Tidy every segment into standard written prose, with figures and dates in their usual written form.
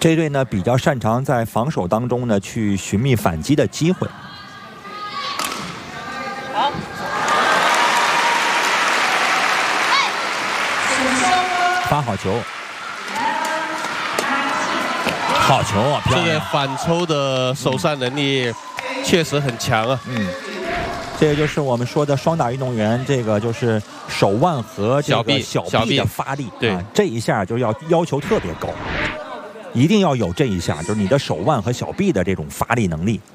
这队呢比较擅长在防守当中呢去寻觅反击的机会。 好。 发好球，好球啊！ 这个反抽的手上能力确实很强啊。 这个就是我们说的双打运动员，这个就是手腕和这个小臂的发力。 对、 啊，这一下就要求特别高，一定要有这一下，就是你的手腕和小臂的这种发力能力。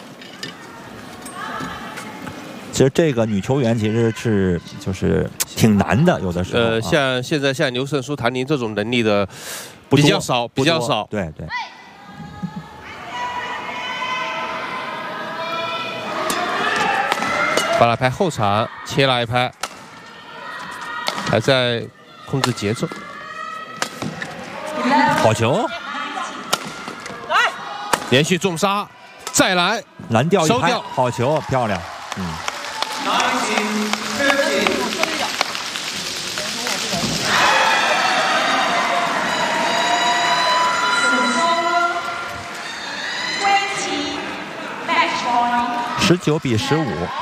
其实这个女球员其实是就是挺难的，有的时候。 像现在像刘胜书、谭宁这种能力的比较少，比较少。 对对。 把它拍后场，切来拍，还在控制节奏。 好球！ 连续重杀，再来蓝调一拍， 收掉， 好球，漂亮。19比15。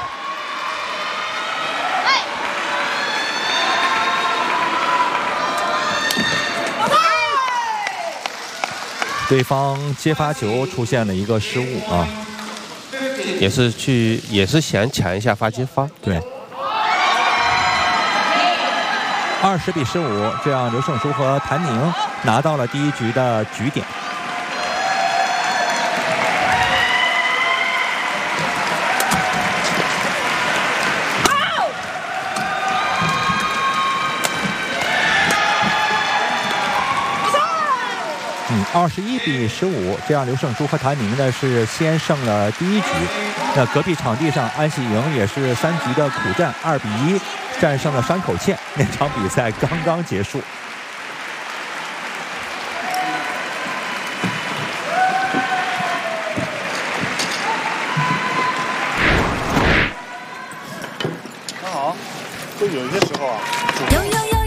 对方接发球出现了一个失误啊， 也是想抢一下发接发。 对。20比15，这样刘胜书和谭宁拿到了第一局的局点。21比15，这样刘胜书和谭宁呢是先胜了第一局。那隔壁场地上，安喜莹也是3局的苦战，2比1战胜了山口茜。那场比赛刚刚结束。 很好，就有些时候啊。